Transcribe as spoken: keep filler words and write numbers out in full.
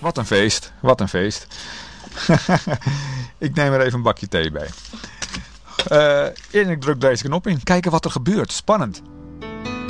Wat een feest. Wat een feest. Ik neem er even een bakje thee bij. Uh, en ik druk deze knop in. Kijken wat er gebeurt. Spannend.